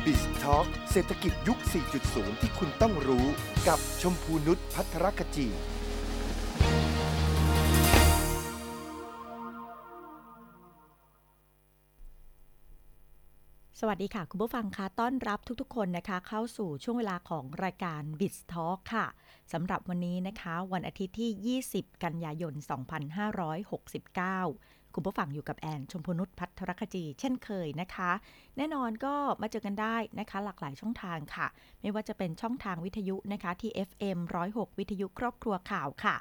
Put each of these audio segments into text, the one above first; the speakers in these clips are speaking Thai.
BizTalk เศรษฐกิจยุค 4.0 ที่คุณต้องรู้กับชมพูนุช ภัทรขจีสวัสดีค่ะคุณผู้ฟังคะต้อนรับทุกๆคนนะคะเข้าสู่ช่วงเวลาของรายการ BizTalk ค่ะสำหรับวันนี้นะคะวันอาทิตย์ที่ 20 กันยายน 2569 คุณผู้ฟังอยู่กับแอนชมพูนุช ภัทรขจีเช่นเคยนะคะแน่นอนก็มาเจอกันได้นะคะหลากหลายช่องทางค่ะไม่ว่าจะเป็นช่องทางวิทยุนะคะที่ FM 106 วิทยุครอบครัวข่าวค่ะ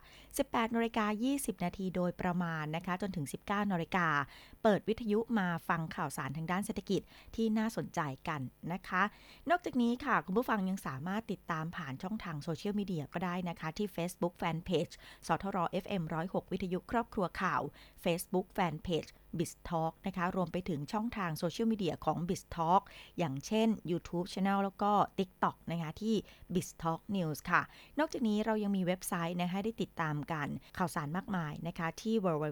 18:20 นาทีโดยประมาณนะคะจนถึง 19:00 นเปิดวิทยุมาฟังข่าวสารทางด้านเศรษฐกิจที่น่าสนใจกันนะคะนอกจากนี้ค่ะคุณผู้ฟังยังสามารถติดตามผ่านช่องทางโซเชียลมีเดียก็ได้นะคะที่ Facebook Fanpage สทร FM 106 วิทยุครอบครัวข่าว Facebook Fanpage BizTalk นะคะรวมไปถึงช่องทางโซเชียลมีเดียของ BizTalk อย่างเช่น YouTube Channel แล้วก็ TikTok นะคะที่ BizTalk News ค่ะนอกจากนี้เรายังมีเว็บไซต์นะคะให้ได้ติดตามกันข่าวสารมากมายนะคะที่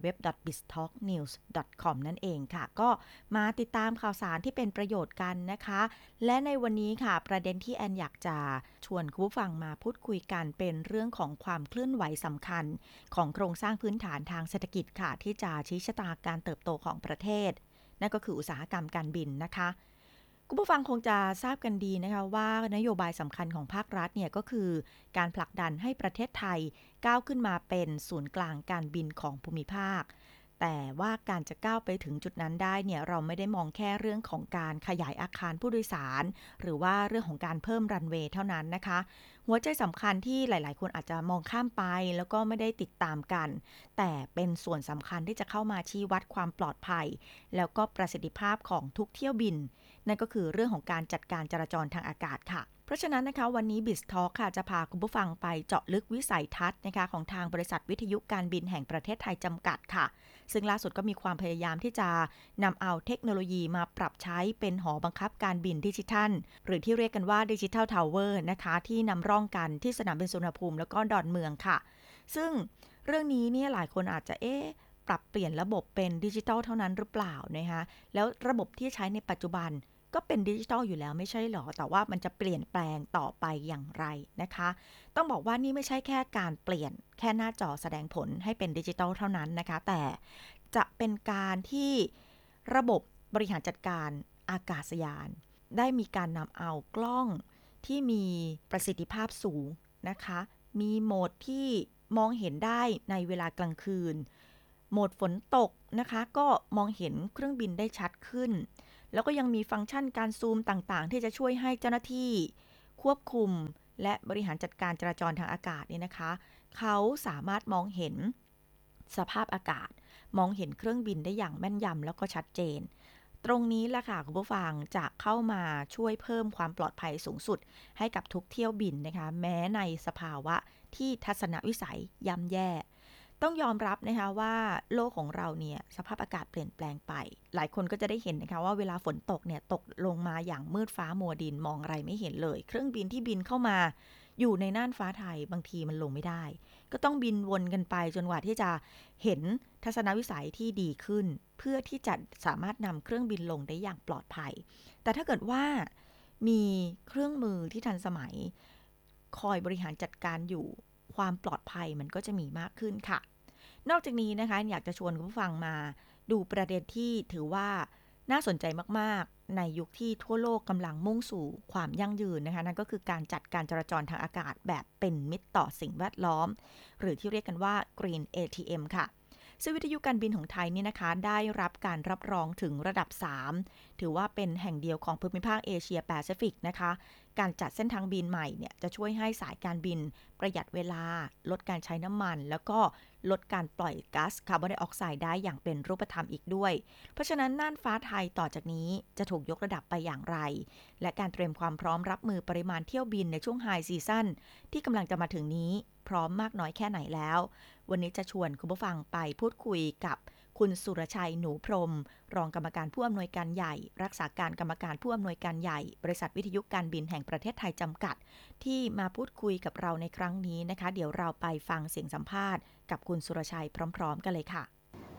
www.biztalknews.com นั่นเองค่ะก็มาติดตามข่าวสารที่เป็นประโยชน์กันนะคะและในวันนี้ค่ะประเด็นที่แอนอยากจะชวนคุณผู้ฟังมาพูดคุยกันเป็นเรื่องของความเคลื่อนไหวสำคัญของโครงสร้างพื้นฐานทางเศรษฐกิจค่ะที่จะชี้ชะตาการเติบโตของประเทศนั่นก็คืออุตสาหกรรมการบินนะคะคุณผู้ฟังคงจะทราบกันดีนะคะว่านโยบายสำคัญของภาครัฐเนี่ยก็คือการผลักดันให้ประเทศไทยก้าวขึ้นมาเป็นศูนย์กลางการบินของภูมิภาคแต่ว่าการจะก้าวไปถึงจุดนั้นได้เนี่ยเราไม่ได้มองแค่เรื่องของการขยายอาคารผู้โดยสารหรือว่าเรื่องของการเพิ่มรันเวย์เท่านั้นนะคะหัวใจสำคัญที่หลายๆคนอาจจะมองข้ามไปแล้วก็ไม่ได้ติดตามกันแต่เป็นส่วนสำคัญที่จะเข้ามาชี้วัดความปลอดภัยแล้วก็ประสิทธิภาพของทุกเที่ยวบินนั่นก็คือเรื่องของการจัดการจราจรทางอากาศค่ะเพราะฉะนั้นนะคะวันนี้ BizTalk ค่ะจะพาคุณผู้ฟังไปเจาะลึกวิสัยทัศน์นะคะของทางบริษัทวิทยุการบินแห่งประเทศไทยจำกัดค่ะซึ่งล่าสุดก็มีความพยายามที่จะนำเอาเทคโนโลยีมาปรับใช้เป็นหอบังคับการบินดิจิทัลหรือที่เรียกกันว่าดิจิทัลทาวเวอร์นะคะที่นำร่องกันที่สนามบินสุวรรณภูมิแล้วก็ดอนเมืองค่ะซึ่งเรื่องนี้เนี่ยหลายคนอาจจะปรับเปลี่ยนระบบเป็นดิจิทัลเท่านั้นหรือเปล่านะคะแล้วระบบที่ใช้ในปัจจุบันก็เป็นดิจิทัลอยู่แล้วไม่ใช่หรอแต่ว่ามันจะเปลี่ยนแปลงต่อไปอย่างไรนะคะต้องบอกว่านี่ไม่ใช่แค่การเปลี่ยนแค่หน้าจอแสดงผลให้เป็นดิจิทัลเท่านั้นนะคะแต่จะเป็นการที่ระบบบริหารจัดการอากาศยานได้มีการนำเอากล้องที่มีประสิทธิภาพสูงนะคะมีโหมดที่มองเห็นได้ในเวลากลางคืนโหมดฝนตกนะคะก็มองเห็นเครื่องบินได้ชัดขึ้นแล้วก็ยังมีฟังก์ชันการซูมต่างๆที่จะช่วยให้เจ้าหน้าที่ควบคุมและบริหารจัดการจราจรทางอากาศเนี่ยนะคะเขาสามารถมองเห็นสภาพอากาศมองเห็นเครื่องบินได้อย่างแม่นยำแล้วก็ชัดเจนตรงนี้แหละค่ะคุณผู้ฟังจะเข้ามาช่วยเพิ่มความปลอดภัยสูงสุดให้กับทุกเที่ยวบินนะคะแม้ในสภาวะที่ทัศนวิสัยย่ำแย่ต้องยอมรับนะคะว่าโลกของเราเนี่ยสภาพอากาศเปลี่ยนแปลงไปหลายคนก็จะได้เห็นนะคะว่าเวลาฝนตกเนี่ยตกลงมาอย่างมืดฟ้ามัวดินมองอะไรไม่เห็นเลยเครื่องบินที่บินเข้ามาอยู่ในน่านฟ้าไทยบางทีมันลงไม่ได้ก็ต้องบินวนกันไปจนกว่าที่จะเห็นทัศนวิสัยที่ดีขึ้นเพื่อที่จะสามารถนำเครื่องบินลงได้อย่างปลอดภัยแต่ถ้าเกิดว่ามีเครื่องมือที่ทันสมัยคอยบริหารจัดการอยู่ความปลอดภัยมันก็จะมีมากขึ้นค่ะนอกจากนี้นะคะอยากจะชวนคุณผู้ฟังมาดูประเด็นที่ถือว่าน่าสนใจมากๆในยุคที่ทั่วโลกกำลังมุ่งสู่ความยั่งยืนนะคะนั่นก็คือการจัดการจราจรทางอากาศแบบเป็นมิตรต่อสิ่งแวดล้อมหรือที่เรียกกันว่า Green ATM ค่ะซึ่งวิทยุการบินของไทยนี่นะคะได้รับการรับรองถึงระดับ3ถือว่าเป็นแห่งเดียวของภูมิภาคเอเชียแปซิฟิกนะคะการจัดเส้นทางบินใหม่เนี่ยจะช่วยให้สายการบินประหยัดเวลาลดการใช้น้ำมันแล้วก็ลดการปล่อยก๊าซคาร์บอนไดออกไซด์ได้อย่างเป็นรูปธรรมอีกด้วยเพราะฉะนั้นน่านฟ้าไทยต่อจากนี้จะถูกยกระดับไปอย่างไรและการเตรียมความพร้อมรับมือปริมาณเที่ยวบินในช่วงไฮซีซั่นที่กำลังจะมาถึงนี้พร้อมมากน้อยแค่ไหนแล้ววันนี้จะชวนคุณผู้ฟังไปพูดคุยกับคุณสุรชัยหนูพรหมรองกรรมการผู้อำนวยการใหญ่รักษาการกรรมการผู้อำนวยการใหญ่บริษัทวิทยุการบินแห่งประเทศไทยจำกัดที่มาพูดคุยกับเราในครั้งนี้นะคะเดี๋ยวเราไปฟังเสียงสัมภาษณ์กับคุณสุรชัยพร้อมๆกันเลยค่ะ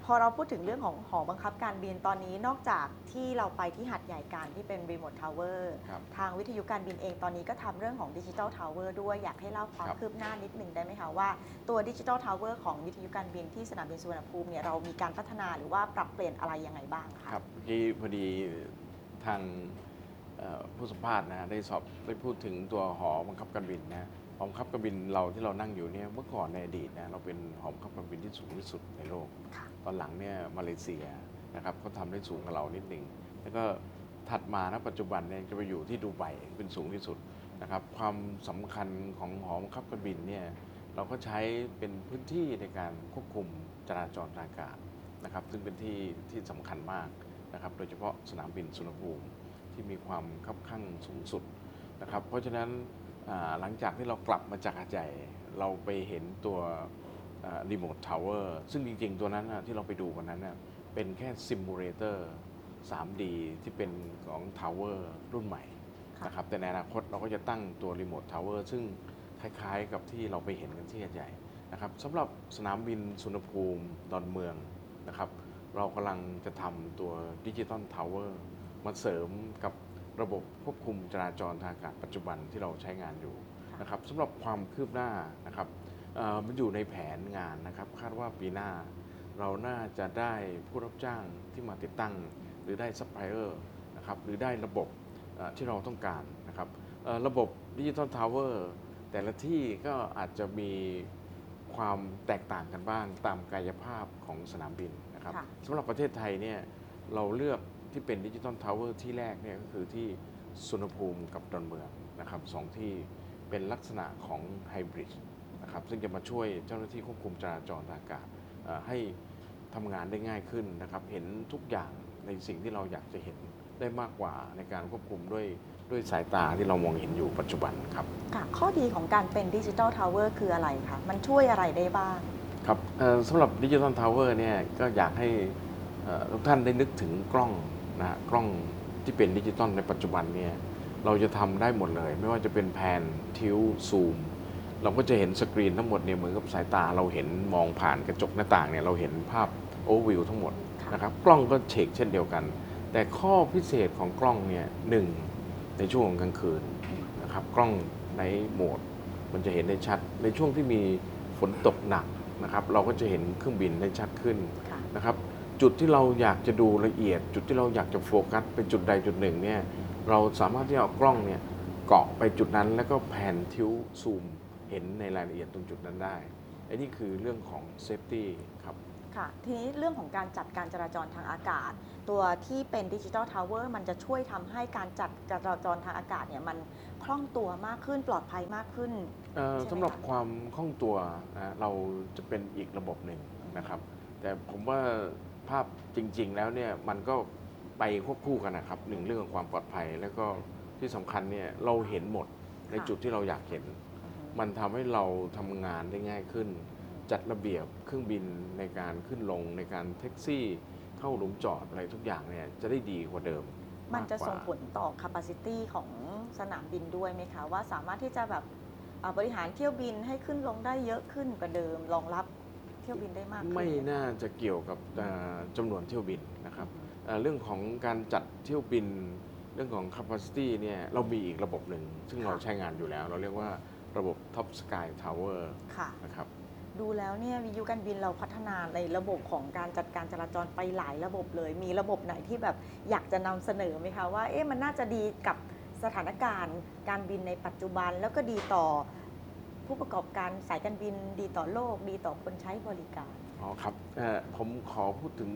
พอเราพูดถึงเรื่องของหอบังคับการบินตอนนี้นอกจากที่เราไปที่หัดใหญ่กันที่เป็น Remote Tower ทางวิทยุการบินเองตอนนี้ก็ทำเรื่องของ Digital Tower ด้วยอยากให้เล่าความคืบหน้านิดหนึ่งได้ไหมคะว่าตัว Digital Tower ของวิทยุการบินที่สนามบินสุวรรณภูมิเนี่ยเรามีการพัฒนาหรือว่าปรับเปลี่ยนอะไรยังไงบ้างคะครับเมื่อกี้พอดีทางผู้สัมภาษณ์นะได้พูดถึงตัวหอบังคับการบินนะหอบังคับการบินเราที่เรานั่งอยู่เนี่ยเมื่อก่อนในอดีตนะเราเป็นหอบังคับการบินที่สูงที่สุดในโลกตอนหลังเนี่ยมาเลเซียนะครับเขาทำได้สูงกว่าเรานิดหนึ่งแล้วก็ถัดมาณปัจจุบันเนี่ยจะไปอยู่ที่ดูไบเป็นสูงที่สุดนะครับความสำคัญของหอบังคับการบินเนี่ยเราก็ใช้เป็นพื้นที่ในการควบคุมจราจรทางอากาศนะครับซึ่งเป็นที่สำคัญมากนะครับโดยเฉพาะสนามบินสุวรรณภูมิที่มีความคับคั่งสูงสุดนะครับเพราะฉะนั้นหลังจากที่เรากลับมาจากหาดใหญ่เราไปเห็นตัวรีโมททาวเวอร์ซึ่งจริงๆตัวนั้นที่เราไปดูวันนั้นเป็นแค่ซิมูเลเตอร์ 3D ที่เป็นของทาวเวอร์รุ่นใหม่นะครับแต่ในอนาคตเราก็จะตั้งตัวรีโมททาวเวอร์ซึ่งคล้ายๆกับที่เราไปเห็นกันที่หาดใหญ่นะครับสำหรับสนามบินสุวรรณภูมิดอนเมืองนะครับเรากำลังจะทำตัวดิจิตอลทาวเวอร์มาเสริมกับระบบควบคุมจราจรทางอากาศปัจจุบันที่เราใช้งานอยู่นะครับสำหรับความคืบหน้านะครับมันอยู่ในแผนงานนะครับคาดว่าปีหน้าเราน่าจะได้ผู้รับจ้างที่มาติดตั้งหรือได้ซัพพลายเออร์นะครับหรือได้ระบบที่เราต้องการนะครับระบบดิจิตอลทาวเวอร์แต่ละที่ก็อาจจะมีความแตกต่างกันบ้างตามกายภาพของสนามบินนะครับสำหรับประเทศไทยเนี่ยเราเลือกที่เป็นดิจิตอลทาวเวอร์ที่แรกเนี่ยก็คือที่สุวรรณภูมิกับดอนเมืองนะครับสองที่เป็นลักษณะของไฮบริดนะครับซึ่งจะมาช่วยเจ้าหน้าที่ควบคุมจราจรทางอากาศให้ทำงานได้ง่ายขึ้นนะครับเห็นทุกอย่างในสิ่งที่เราอยากจะเห็นได้มากกว่าในการควบคุมด้วยสายตาที่เรามองเห็นอยู่ปัจจุบันครับข้อดีของการเป็นดิจิตอลทาวเวอร์คืออะไรคะมันช่วยอะไรได้บ้างครับสำหรับดิจิตอลทาวเวอร์เนี่ยก็อยากให้ทุกท่านได้นึกถึงกล้องนะกล้องที่เป็นดิจิตอลในปัจจุบันเนี่ยเราจะทำได้หมดเลยไม่ว่าจะเป็นแพนทิวซูมเราก็จะเห็นสกรีนทั้งหมดเนี่ยเหมือนกับสายตาเราเห็นมองผ่านกระจกหน้าต่างเนี่ยเราเห็นภาพโอเวอร์วิวทั้งหมดนะครับกล้องก็เช็คเช่นเดียวกันแต่ข้อพิเศษของกล้องเนี่ยในช่วงกลางคืนนะครับกล้องในโหมดมันจะเห็นได้ชัดในช่วงที่มีฝนตกหนักนะครับเราก็จะเห็นเครื่องบินได้ชัดขึ้นนะครับจุดที่เราอยากจะดูละเอียดจุดที่เราอยากจะโฟกัสเป็นจุดใดจุดหนึ่งเนี่ยเราสามารถที่จะเอากล้องเนี่ยเกาะไปจุดนั้นแล้วก็แผนทิวซูมเห็นในรายละเอียดตรงจุดนั้นได้อันนี้คือเรื่องของเซฟตี้ครับค่ะทีนี้เรื่องของการจัดการจราจรทางอากาศตัวที่เป็นดิจิทัลทาวเวอร์มันจะช่วยทำให้การจัดจราจรทางอากาศเนี่ยมันคล่องตัวมากขึ้นปลอดภัยมากขึ้นสำหรับความคล่องตัวเราจะเป็นอีกระบบหนึ่งนะครับแต่ผมว่าภาพจริงๆแล้วเนี่ยมันก็ไปควบคู่กันนะครับหนึ่งเรื่องของความปลอดภัยแล้วก็ที่สำคัญเนี่ยเราเห็นหมดในจุดที่เราอยากเห็นมันทำให้เราทำงานได้ง่ายขึ้นจัดระเบียบเครื่องบินในการขึ้นลงในการแท็กซี่เข้าหลุมจอดอะไรทุกอย่างเนี่ยจะได้ดีกว่าเดิมมันจะส่งผลต่อ capacity ของสนามบินด้วยไหมคะว่าสามารถที่จะแบบบริหารเที่ยวบินให้ขึ้นลงได้เยอะขึ้นกว่าเดิมรองรับเที่ยวบินได้มากขึ้นไม่น่าจะเกี่ยวกับจำนวนเที่ยวบินนะครับเรื่องของการจัดเที่ยวบินเรื่องของ capacity เนี่ยเรามีอีกระบบหนึ่งซึ่งเราใช้งานอยู่แล้วเราเรียกว่าระบบ Top Sky Tower นะครับดูแล้วเนี่ยวิทยุการบินเราพัฒนาในระบบของการจัดการจราจรไปหลายระบบเลยมีระบบไหนที่แบบอยากจะนำเสนอไหมคะว่ามันน่าจะดีกับสถานการณ์การบินในปัจจุบันแล้วก็ดีต่อผู้ประกอบการสายการบินดีต่อโลกดีต่อคนใช้บริการอ๋อครับผมขอพูดถึง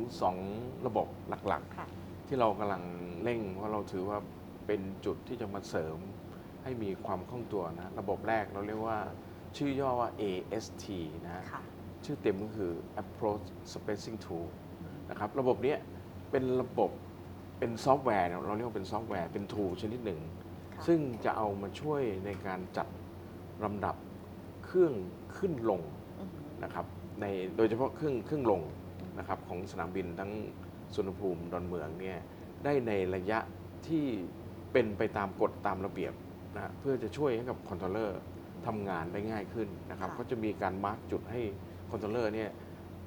2ระบบหลักๆที่เรากำลังเร่งเพราะเราถือว่าเป็นจุดที่จะมาเสริมให้มีความคล่องตัวนะระบบแรกเราเรียกว่าชื่อย่อว่า AST นะชื่อเต็มก็คือ Approach Spacing Tool นะครับระบบนี้เป็นระบบเป็นซอฟต์แวร์เราเรียกว่าเป็นซอฟต์แวร์เป็น tool ชนิดหนึ่งซึ่งจะเอามาช่วยในการจัดลำดับเครื่องขึ้นลงนะครับโดยเฉพาะเครื่องลงนะครับของสนามบินทั้งสุวรรณภูมิดอนเมืองเนี่ยได้ในระยะที่เป็นไปตามกฎตามระเบียบนะเพื่อจะช่วยให้กับคอนโทรลเลอร์ทำงานได้ง่ายขึ้นนะครับก็จะมีการมาร์กจุดให้คอนโทรลเลอร์เนี่ย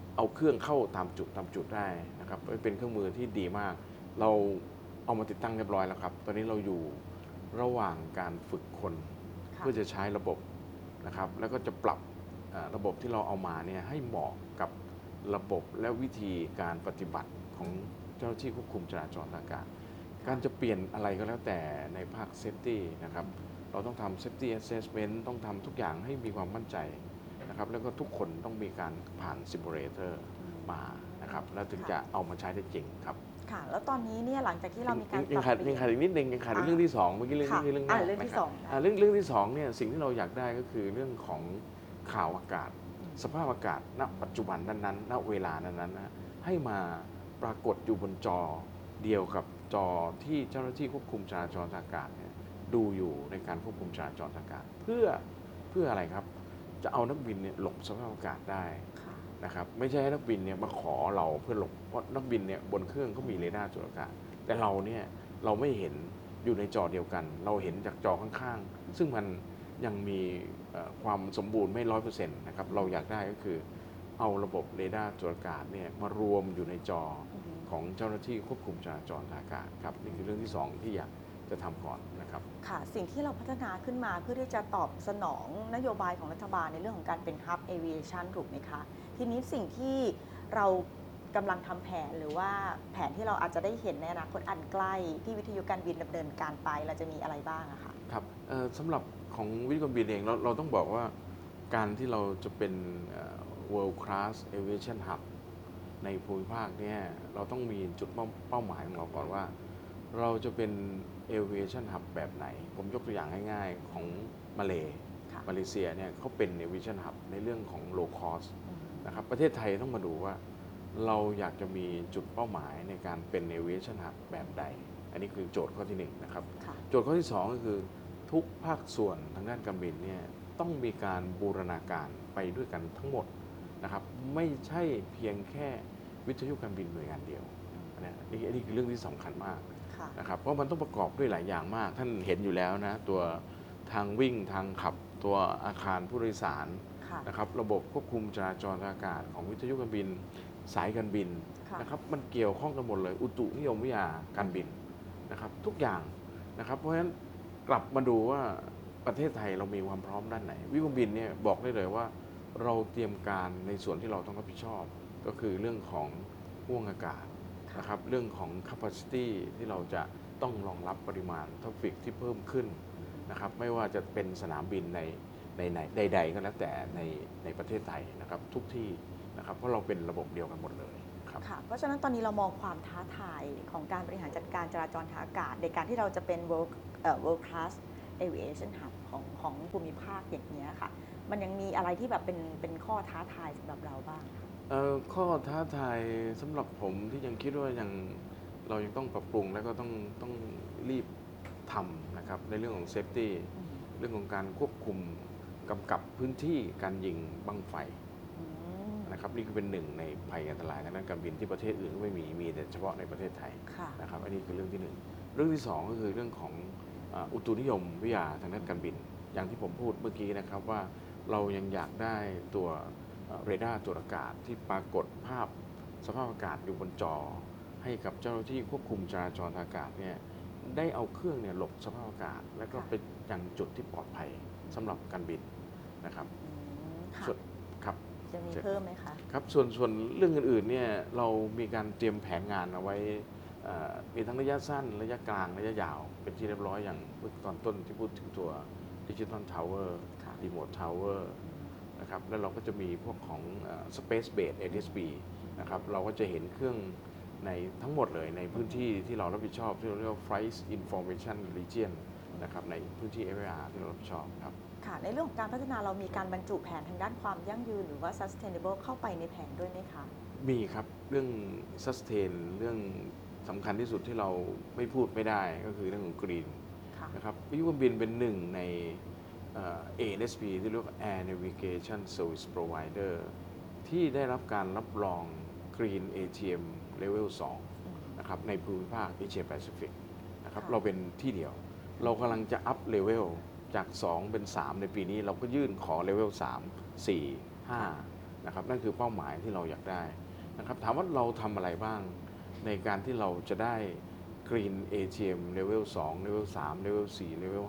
เอาเครื่องเข้าตามจุดได้นะครับเป็นเครื่องมือที่ดีมากเราเอามาติดตั้งเรียบร้อยแล้วครับตอนนี้เราอยู่ระหว่างการฝึกคนเพื่อจะใช้ระบบนะครับแล้วก็จะปรับระบบที่เราเอามาเนี่ยให้เหมาะกับระบบและวิธีการปฏิบัติของเจ้าหน้าที่ควบคุมจราจรทางอากาศการจะเปลี่ยนอะไรก็แล้วแต่ในภาคเซฟตี้นะครับเราต้องทำ safety assessment ต้องทำทุกอย่างให้มีความมั่นใจนะครับแล้วก็ทุกคนต้องมีการผ่าน simulator มานะครับแล้วถึงจะเอามาใช้ได้จริงครับค่ะแล้วตอนนี้เนี่ยหลังจากที่เรามีการยังขาดอีกนิดนึงยังขาดเรื่องที่2เมื่อกี้เรื่องนี้คือเรื่องแรกเรื่องที่สองเรื่องที่2เนี่ยสิ่งที่เราอยากได้ก็คือเรื่องของข่าวอากาศสภาพอากาศณปัจจุบันนั้นๆณเวลานั้นๆนะให้มาปรากฏอยู่บนจอเดียวกับจอที่เจ้าหน้าที่ควบคุมจราจรทางอากาศเนี่ยดูอยู่ในการควบคุมจราจรทางอากาศเพื่ออะไรครับจะเอานักบินเนี่ยหลบสภาพอากาศได้นะครับไม่ใช่ให้นักบินเนี่ยมาขอเราเพื่อหลบเพราะนักบินเนี่ยบนเครื่องเขามีเรดาร์ตรวจอากาศแต่เราเนี่ยเราไม่เห็นอยู่ในจอเดียวกันเราเห็นจากจอข้างๆซึ่งมันยังมีความสมบูรณ์ไม่100%นะครับเราอยากได้ก็คือเอาระบบเรดาร์ตรวจอากาศเนี่ยมารวมอยู่ในจอของเจ้าหน้าที่ควบคุมจราจรทางอากาศครับนี่คือเรื่องที่2ที่อยากจะทำก่อนนะครับค่ะสิ่งที่เราพัฒนาขึ้นมาเพื่อที่จะตอบสนองนโยบายของรัฐบาลในเรื่องของการเป็น Hub Aviation ถูกไหมคะทีนี้สิ่งที่เรากำลังทำแผนหรือว่าแผนที่เราอาจจะได้เห็นในอนาคตอันใกล้ที่วิทยุการบินดำเนินการไปเราจะมีอะไรบ้างอะคะครับสำหรับของวิทยุการบินเองเราต้องบอกว่าการที่เราจะเป็น World Class Aviation Hub ในภูมิภาคเนี่ยเราต้องมีจุดเป้าหมายของเราก่อนว่าเราจะเป็น Aviation Hub แบบไหนผมยกตัวอย่างง่ายๆของมาเลเซียเนี่ยเขาเป็น Aviation Hub ในเรื่องของ Low Cost นะครับประเทศไทยต้องมาดูว่าเราอยากจะมีจุดเป้าหมายในการเป็น Aviation Hub แบบใดอันนี้คือโจทย์ข้อที่1นะครับโจทย์ข้อที่2ก็คือทุกภาคส่วนทางด้านการบินเนี่ยต้องมีการบูรณาการไปด้วยกันทั้งหมดนะครับไม่ใช่เพียงแค่วิทยุการบินหน่วยงานเดียวนี่คือเรื่องที่สำคัญมากนะครับเพราะมันต้องประกอบด้วยหลายอย่างมากท่านเห็นอยู่แล้วนะตัวทางวิ่งทางขับตัวอาคารผู้โดยสารนะครับระบบควบคุมจราจรทางอากาศของวิทยุการบินสายการบินนะครับมันเกี่ยวข้องกันหมดเลยอุตุนิยมวิทยาการบินนะครับทุกอย่างนะครับเพราะฉะนั้นกลับมาดูว่าประเทศไทยเรามีความพร้อมด้านไหนวิทยุการบินเนี่ยบอกได้เลยว่าเราเตรียมการในส่วนที่เราต้องรับผิดชอบก็คือเรื่องของห่วงอากาศนะครับเรื่องของ capacity ที่เราจะต้องรองรับปริมาณทราฟฟิกที่เพิ่มขึ้นนะครับไม่ว่าจะเป็นสนามบินในใดๆก็แล้วแต่ในประเทศไทยนะครับทุกที่นะครับเพราะเราเป็นระบบเดียวกันหมดเลยครับค่ะเพราะฉะนั้นตอนนี้เรามองความท้าทายของการบริหารจัดการจราจรทางอากาศในการที่เราจะเป็น World Class Aviation Hub ของภูมิภาคอย่างนี้ค่ะมันยังมีอะไรที่แบบเป็นข้อท้าทายสำหรับเราบ้างข้อท้าทายสำหรับผมที่ยังคิดว่าเรายังต้องปรับปรุงแล้วก็ต้องรีบทำนะครับในเรื่องของเซฟตี้เรื่องของการควบคุมกำกับพื้นที่การยิงบั้งไฟนะครับนี่คือเป็นหนึ่งในภัยอันตรายทางด้านการบินที่ประเทศอื่นก็ไม่มีแต่เฉพาะในประเทศไทยนะครับอันนี้คือเรื่องที่1เรื่องที่2ก็คือเรื่องของอุตุนิยมวิทยาทางด้านการบินอย่างที่ผมพูดเมื่อกี้นะครับว่าเรายังอยากได้ตัวเรดาร์ตรวจอากาศที่ปรากฏภาพสภาพอากาศอยู่บนจอให้กับเจ้าหน้าที่ควบคุมจราจรทางอากาศเนี่ยได้เอาเครื่องเนี่ยหลบสภาพอากาศแล้วก็ไปยังจุดที่ปลอดภัยสำหรับการบินนะครับครับจะมีเพิ่มไหมคะครับส่วนเรื่องอื่นๆเนี่ยเรามีการเตรียมแผนงานเอาไว้มีทั้งระยะสั้นระยะกลางระยะยาวเป็นที่เรียบร้อยอย่างเมื่อตอนต้นที่พูดถึงตัวดิจิทัลทาวเวอร์รีโมททาวเวอร์นะครับแล้วเราก็จะมีพวกของ Space Based ADS-B นะครับเราก็จะเห็นเครื่องในทั้งหมดเลยในพื้นที่ที่เรารับผิดชอบที่เราเรียกว่า Flight Information Region นะครับในพื้นที่ FAR ที่เรารับผิดชอบครับค่ะในเรื่องของการพัฒนาเรามีการบรรจุแผนทางด้านความยั่งยืนหรือว่า sustainable เข้าไปในแผนด้วยไหมคะมีครับเรื่อง sustain เรื่องสำคัญที่สุดที่เราไม่พูดไม่ได้ก็คือเรื่องของ green นะครับวิทยุการบินเป็นหนึ่งใน ANSP ที่เรียกว่า Air Navigation Service Provider ที่ได้รับการรับรอง Green ATM Level 2นะครับในภูมิภาค Asia Pacific นะครับเราเป็นที่เดียวเรากำลังจะ up level จาก2เป็น3ในปีนี้เราก็ยื่นขอ level 3 4 5 นะครับนั่นคือเป้าหมายที่เราอยากได้นะครับถามว่าเราทำอะไรบ้างในการที่เราจะได้ Green ATM Level 2 Level 3 Level 4 Level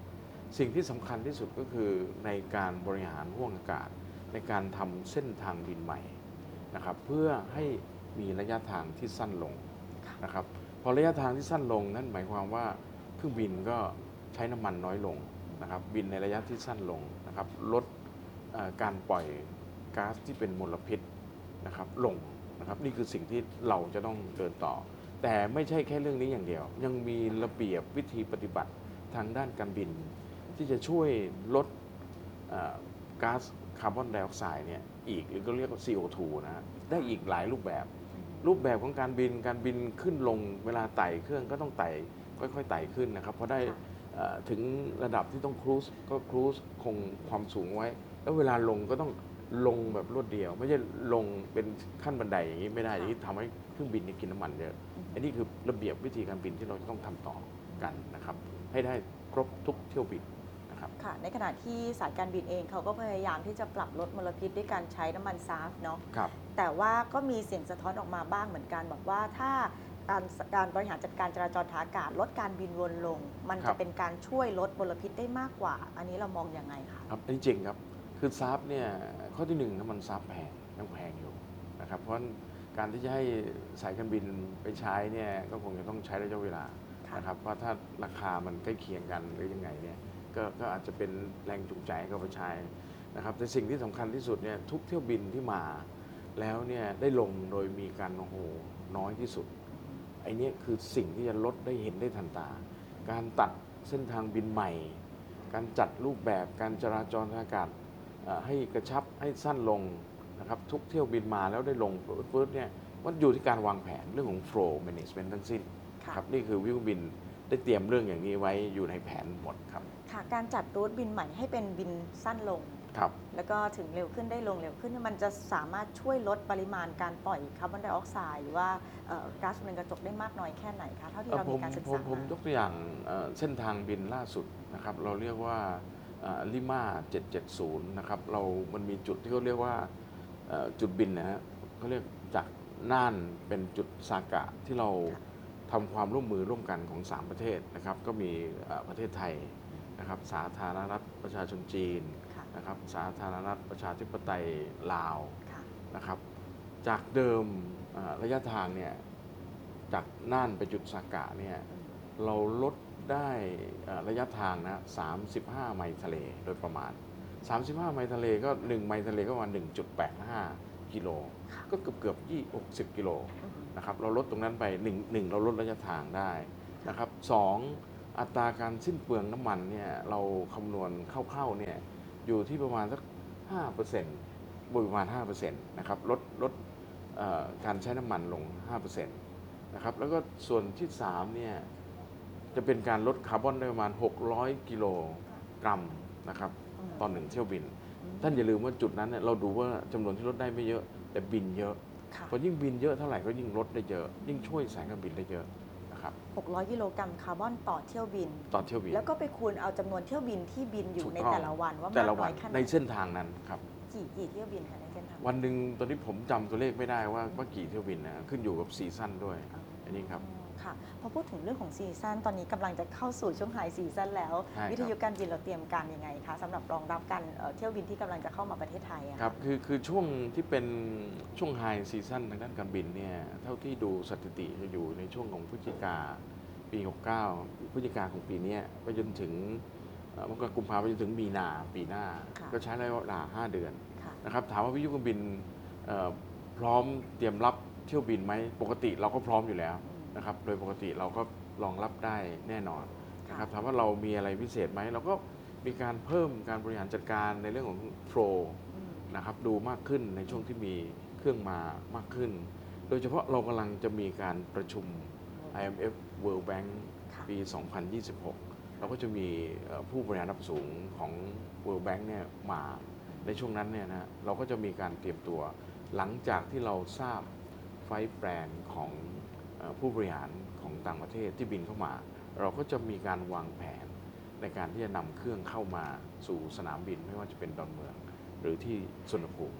5 สิ่งที่สำคัญที่สุดก็คือในการบริหารห้วงอากาศในการทำเส้นทางบินใหม่นะครับเพื่อให้มีระยะทางที่สั้นลงนะครับพอระยะทางที่สั้นลงนั่นหมายความว่าเครื่องบินก็ใช้น้ำมันน้อยลงนะครับบินในระยะที่สั้นลงนะครับลดการปล่อยก๊าซที่เป็นมลพิษนะครับลงนะครับนี่คือสิ่งที่เราจะต้องเดินต่อแต่ไม่ใช่แค่เรื่องนี้อย่างเดียวยังมีระเบียบวิธีปฏิบัติทางด้านการบินที่จะช่วยลดก๊าซคาร์บอนไดออกไซด์เนี่ยอีกหรือก็เรียกว่า CO2 นะได้อีกหลายรูปแบบของการบินขึ้นลงเวลาไต่เครื่องก็ต้องไต่ค่อยๆไต่ขึ้นนะครับพอได้ถึงระดับที่ต้องครูซก็ครูซคงความสูงไว้แล้วเวลาลงก็ต้องลงแบบรวดเดียวไม่ใช่ลงเป็นขั้นบันไดอย่างนี้ไม่ได้อย่างนี้ทำให้เครื่องบินกินน้ำมันเยอะอันนี้คือระเบียบวิธีการบินที่เราจะต้องทำต่อกันนะครับให้ได้ครบทุกเที่ยวบินนะครับค่ะในขณะที่สายการบินเองเขาก็พยายามที่จะปรับลดมลพิษด้วยการใช้น้ำมันซาฟเนาะแต่ว่าก็มีเสียงสะท้อนออกมาบ้างเหมือนกันบอกว่าถ้าการบริหารจัดการจราจรทางอากาศลดการบินวนลงมันจะเป็นการช่วยลดมลพิษได้มากกว่าอันนี้เรามองยังไงคะครับจริงครับคือซาฟเนี่ยข้อที่หนึ่งน้ำมันซาฟแพงยังแพงอยู่นะครับเพราะการที่จะให้สายการบินไปใช้เนี่ยก็คงจะต้องใช้ระยะเวลานะครับเพราะถ้าราคามันใกล้เคียงกันหรือยังไงเนี่ยก็อาจจะเป็นแรงจูงใจให้เขาไปใช้นะครับแต่สิ่งที่สำคัญที่สุดเนี่ยทุกเที่ยวบินที่มาแล้วเนี่ยได้ลงโดยมีการโอ้โหน้อยที่สุดไอ้นี่คือสิ่งที่จะลดได้เห็นได้ทันตาการตัดเส้นทางบินใหม่การจัดรูปแบบการจราจรทางอากาศให้กระชับให้สั้นลงนะครับทุกเที่ยวบินมาแล้วได้ลงปื๊ดเนี่ยมันอยู่ที่การวางแผนเรื่องของ flow management ทั้งสิ้นครับนี่คือวิวบินได้เตรียมเรื่องอย่างนี้ไว้อยู่ในแผนหมดครับค่ะการจัดรูทบินใหม่ให้เป็นบินสั้นลงครับแล้วก็ถึงเร็วขึ้นได้ลงเร็วขึ้นมันจะสามารถช่วยลดปริมาณการปล่อยคาร์บอนไดออกไซด์หรือว่าก๊าซเรือนกระจกได้มากน้อยแค่ไหนคะเท่าที่เรามีการศึกษาผมยกตัวอย่างเส้นทางบินล่าสุดนะครับเราเรียกว่าลิมา770นะครับมันมีจุดที่เขาเรียกว่าจุดบินนะฮะเขาเรียกจากน่านเป็นจุดซากะที่เราทำความร่วมมือร่วมกันของ3ประเทศนะครับก็มีประเทศไทยนะครับสาธารณรัฐประชาชนจีนนะครับสาธารณรัฐประชาธิปไตยลาวนะครับจากเดิมระยะทางเนี่ยจากน่านไปจุดซากะเนี่ยเราลดได้ระยะทางนะ35 ไมล์ทะเลโดยประมาณ35 ไมล์ทะเลก็1 ไมล์ทะเลก็ประมาณ 1.85 กิโลก็เกือบ60 กิโลนะครับเราลดตรงนั้นไป1เราลดระยะทางได้นะครับ2อัตราการสิ้นเปลืองน้ำมันเนี่ยเราคำนวณคร่าวๆเนี่ยอยู่ที่ประมาณสัก 5% ประมาณ 5% นะครับลดการใช้น้ำมันลง 5% นะครับแล้วก็ส่วนที่3เนี่ยจะเป็นการลดคาร์บอนได้ประมาณ600 กิโลกรัมนะครับต่อ1เที่ยวบินท่านอย่าลืมว่าจุดนั้นเนี่ยเราดูว่าจำนวนที่ลดได้ไม่เยอะแต่บินเยอะพอยิ่งบินเยอะเท่าไหร่ก็ยิ่งลดได้เยอะยิ่งช่วยสายการบินได้เยอะนะครับ 600 กิโลกรัมคาร์บอนต่อเที่ยวบินแล้วก็ไปคูณเอาจำนวนเที่ยวบินที่บินอยู่ในแต่ละวันว่ามากน้อยแค่ไหนในเส้นทางนั้นครับกี่เที่ยวบินคะในเส้นทางวันหนึ่งตอนนี้ผมจำตัวเลขไม่ได้ว่ากี่เที่ยวบินนะขึ้นอยู่กับซีซั่นด้วยอันนี้ครับค่ะพอพูดถึงเรื่องของซีซั่นตอนนี้กำลังจะเข้าสู่ช่วงไฮซีซั่นแล้ววิทยุการบินเราเตรียมการยังไงคะสำหรับรองรับการเที่ยวบินที่กำลังจะเข้ามาประเทศไทยครับคือช่วงที่เป็นช่วงไฮซีซั่นทางด้านการบินเนี่ยเท่าที่ดูสถิติจะอยู่ในช่วงของพฤศจิกาปี69พฤศจิกาของปีนี้ไปจนถึงมกราคมกุมภาพันธ์ไปจนถึงมีนาปีหน้าก็ใช้ระยะเวลา5 เดือนนะครับถามว่าวิทยุการบินพร้อมเตรียมรับเที่ยวบินไหมปกติเราก็พร้อมอยู่แล้วนะครับโดยปกติเราก็รองรับได้แน่นอนนะครับถามว่าเรามีอะไรพิเศษไหมเราก็มีการเพิ่มการบริหารจัดการในเรื่องของโฟล์นะครับดูมากขึ้นในช่วงที่มีเครื่องมามากขึ้นโดยเฉพาะเรากำลังจะมีการประชุม IMF World Bank ปี 2026 เราก็จะมีผู้บริหารระดับสูงของ World Bank เนี่ยมาในช่วงนั้นเนี่ยนะเราก็จะมีการเตรียมตัวหลังจากที่เราทราบไฟล์แปลนของผู้บริหารของต่างประเทศที่บินเข้ามาเราก็จะมีการวางแผนในการที่จะนำเครื่องเข้ามาสู่สนามบินไม่ว่าจะเป็นดอนเมืองหรือที่สุวรรณภูมิครับ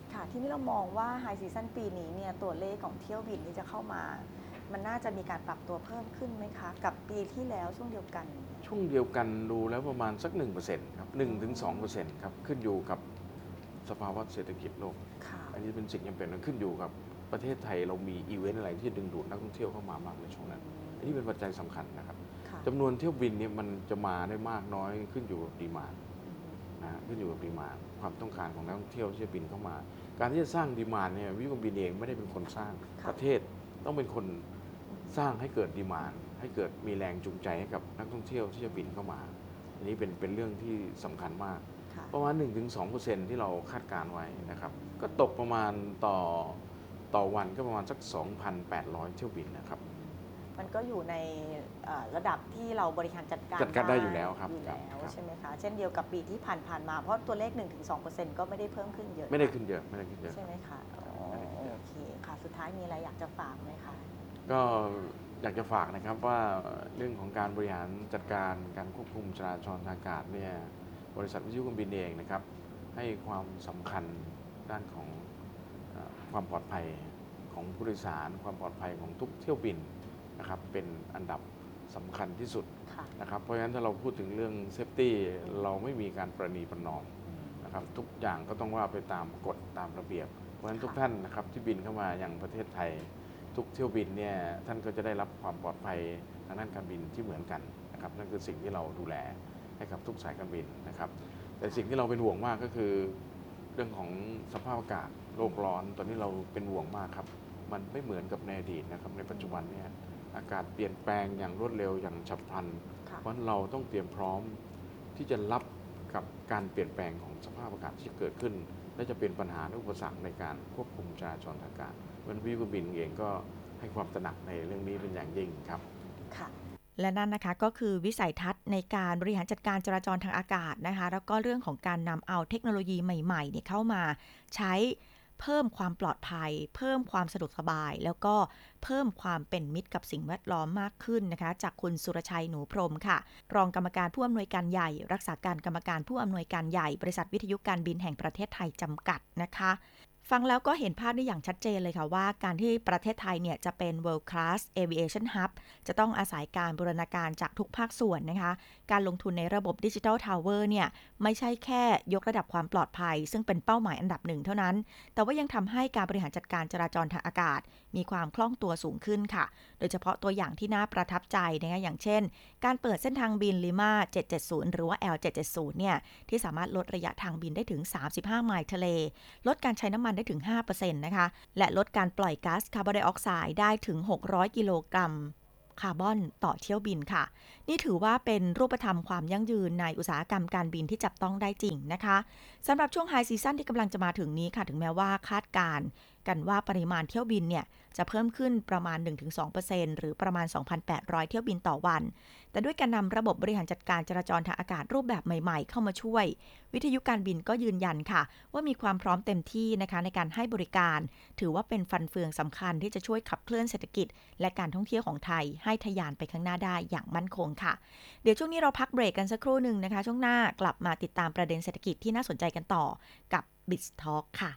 ค่ะที่นี่เรามองว่าไฮซีซั่นปีนี้เนี่ยตัวเลขของเที่ยวบินที่จะเข้ามามันน่าจะมีการปรับตัวเพิ่มขึ้นไหมคะกับปีที่แล้วช่วงเดียวกันช่วงเดียวกันดูแล้วประมาณสัก 1% ครับ 1-2% ครับขึ้นอยู่กับสภาวะเศรษฐกิจโลกอันนี้เป็นสิ่งจำเป็นขึ้นอยู่กับประเทศไทยเรามีอีเวนต์อะไรที่ดึงดูดนักท่องเที่ยวเข้ามามากในช่วงนั้นอันนี้เป็นปัจจัยสำคัญนะครับจำนวนเที่ยวบินเนี่ยมันจะมาได้มากน้อยขึ้นอยู่กับดีมานด์นะขึ้นอยู่กับดีมานด์ความต้องการของนักท่องเที่ยวที่จะบินเข้ามาการที่จะสร้างดีมานด์เนี่ยวิวบินเองไม่ได้เป็นคนสร้างประเทศต้องเป็นคนสร้างให้เกิดดีมานด์ให้เกิดมีแรงจูงใจให้กับนักท่องเที่ยวที่จะบินเข้ามาอันนี้เป็นเรื่องที่สำคัญมากประมาณ 1-2% ที่เราคาดการไว้นะครับก็ตกประมาณต่อวันก็ประมาณสัก 2,800 เที่ยวบินนะครับมันก็อยู่ในระดับที่เราบริหารจัดการได้อยู่แล้วครับใช่ไหมคะเช่นเดียวกับปีที่ผ่านมาเพราะตัวเลข 1-2% ก็ไม่ได้เพิ่มขึ้นเยอะไม่ได้ขึ้นเยอะใช่ไหมคะโอเคค่ะสุดท้ายมีอะไรอยากจะฝากไหมคะก็อยากจะฝากนะครับว่าเรื่องของการบริหารจัดการการควบคุมจราจรทางอากาศเนี่ยบริษัทวิทยุการบินเองนะครับให้ความสำคัญด้านของความปลอดภัยของผู้โดยสารความปลอดภัยของทุกเที่ยวบินนะครับเป็นอันดับสำคัญที่สุดนะครับเพราะฉะนั้นถ้าเราพูดถึงเรื่องเซฟตี้เราไม่มีการประนีประนอมนะครับทุกอย่างก็ต้องว่าไปตามกฎตามระเบียบเพราะฉะนั้นทุกท่านนะครับที่บินเข้ามาอย่างประเทศไทยทุกเที่ยวบินเนี่ยท่านก็จะได้รับความปลอดภัยทางด้านการบินที่เหมือนกันนะครับนั่นคือสิ่งที่เราดูแลให้กับทุกสายการบินนะครับแต่สิ่งที่เราเป็นห่วงมากก็คือเรื่องของสภาพอากาศโลกร้อนตอนนี้เราเป็นห่วงมากครับมันไม่เหมือนกับในอดีตนะครับในปัจจุบันเนี่ยอากาศเปลี่ยนแปลงอย่างรวดเร็วอย่างฉับพลันเพราะเราต้องเตรียมพร้อมที่จะรับกับการเปลี่ยนแปลงของสภาพอากาศที่เกิดขึ้นและจะเป็นปัญหาอุปสรรคในการควบคุมจราจรทางอากาศวันวิวบินเองก็ให้ความตระหนักในเรื่องนี้เป็นอย่างยิ่งครับค่ะและนั่นนะคะก็คือวิสัยทัศน์ในการบริหารจัดการจราจรทางอากาศนะคะแล้วก็เรื่องของการนำเอาเทคโนโลยีใหม่ๆเนี่ยเข้ามาใช้เพิ่มความปลอดภัยเพิ่มความสะดวกสบายแล้วก็เพิ่มความเป็นมิตรกับสิ่งแวดล้อมมากขึ้นนะคะจากคุณสุรชัยหนูพรหมค่ะรองกรรมการผู้อำนวยการใหญ่รักษาการกรรมการผู้อำนวยการใหญ่บริษัทวิทยุการบินแห่งประเทศไทยจำกัดนะคะฟังแล้วก็เห็นภาพได้อย่างชัดเจนเลยค่ะว่าการที่ประเทศไทยเนี่ยจะเป็น World Class Aviation Hub จะต้องอาศัยการบูรณาการจากทุกภาคส่วนนะคะการลงทุนในระบบ Digital Tower เนี่ยไม่ใช่แค่ยกระดับความปลอดภัยซึ่งเป็นเป้าหมายอันดับหนึ่งเท่านั้นแต่ว่ายังทำให้การบริหารจัดการจราจรทางอากาศมีความคล่องตัวสูงขึ้นค่ะโดยเฉพาะตัวอย่างที่น่าประทับใจนะคะอย่างเช่นการเปิดเส้นทางบิน Lima 770 หรือว่า L770 เนี่ยที่สามารถลดระยะทางบินได้ถึง35ไมล์ทะเลลดการใช้น้ำมันได้ถึง 5% นะคะและลดการปล่อยก๊าซคาร์บอนไดออกไซด์ได้ถึง600กิโลกรัมคาร์บอนต่อเที่ยวบินค่ะนี่ถือว่าเป็นรูปธรรมความยั่งยืนในอุตสาหกรรมการบินที่จับต้องได้จริงนะคะสำหรับช่วงไฮซีซั่นที่กำลังจะมาถึงนี้ค่ะถึงแม้ว่าคาดการณ์กันว่าปริมาณเที่ยวบินเนี่ยจะเพิ่มขึ้นประมาณ 1-2% หรือประมาณ 2,800 เที่ยวบินต่อวันแต่ด้วยการนำระบบบริหารจัดการจราจรทางอากาศรูปแบบใหม่ๆเข้ามาช่วยวิทยุการบินก็ยืนยันค่ะว่ามีความพร้อมเต็มที่นะคะในการให้บริการถือว่าเป็นฟันเฟืองสำคัญที่จะช่วยขับเคลื่อนเศรษฐกิจและการท่องเที่ยวของไทยให้ทะยานไปข้างหน้าได้อย่างมั่นคงค่ะเดี๋ยวช่วงนี้เราพักเบรกกันสักครู่หนึ่งนะคะช่วงหน้ากลับมาติดตามประเด็นเศรษฐกิจที่น่าสนใจกันต่อกับ BizTalk ค่ะ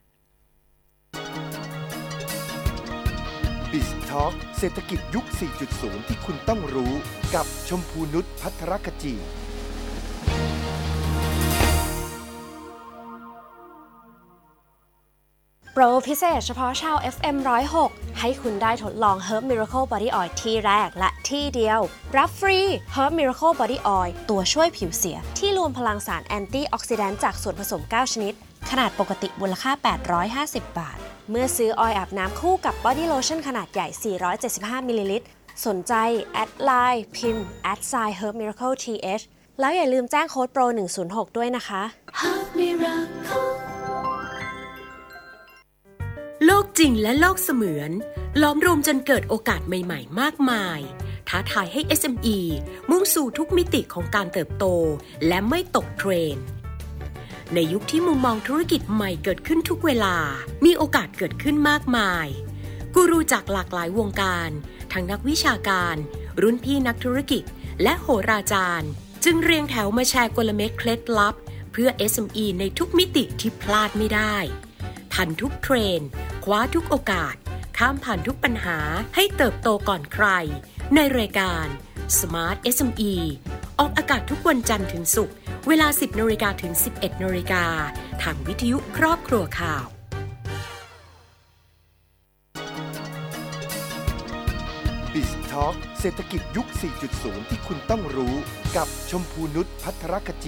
BizTalk เศรษฐกิจยุค 4.0 ที่คุณต้องรู้กับชมพูนุช ภัทรกจีโปรพิเศษเฉพาะชาว FM 106 ให้คุณได้ทดลอง Herb Miracle Body Oil ที่แรกและที่เดียวรับฟรี Herb Miracle Body Oil ตัวช่วยผิวเสียที่รวมพลังสารแอนตี้ออกซิแดนต์จากส่วนผสม 9 ชนิดขนาดปกติมูลค่า850 บาทเมื่อซื้อออยล์อาบน้ำคู่กับ Body Lotion ขนาดใหญ่475มิลลิลิตรสนใจแอดไลน์พิมพ์ @Herb Miracle TH แล้วอย่าลืมแจ้งโค้ดโปร106ด้วยนะคะ Herb Miracle โลกจริงและโลกเสมือนล้อมรวมจนเกิดโอกาสใหม่ๆมากมายท้าทายให้ SME มุ่งสู่ทุกมิติของการเติบโตและไม่ตกเทรนด์ในยุคที่มุมมองธุรกิจใหม่เกิดขึ้นทุกเวลามีโอกาสเกิดขึ้นมากมายกูรูจากหลากหลายวงการทั้งนักวิชาการรุ่นพี่นักธุรกิจและโหราจารย์จึงเรียงแถวมาแชร์กลเม็ดเคล็ดลับเพื่อ SME ในทุกมิติที่พลาดไม่ได้ทันทุกเทรนด์คว้าทุกโอกาสข้ามผ่านทุกปัญหาให้เติบโตก่อนใครในรายการ Smart SME ออกอากาศทุกวันจันทร์ถึงศุกร์เวลา 10:00 นถึง 11:00 นทางวิทยุครอบครัวข่าว BizTalk เศรษฐกิจยุค 4.0 ที่คุณต้องรู้กับชมพูนุช ภัทรขจี